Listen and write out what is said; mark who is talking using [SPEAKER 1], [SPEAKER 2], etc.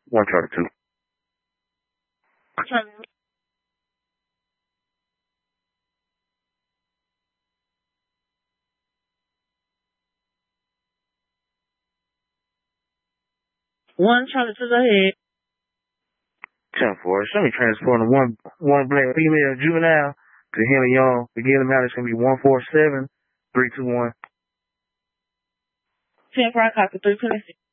[SPEAKER 1] One Charlie 2.
[SPEAKER 2] One Charlie 2, go ahead.
[SPEAKER 1] 10-4. Show me transporting one black female juvenile to Henry Young. To get him out, it's going to be 147 321.
[SPEAKER 2] 10-4, I copy 326.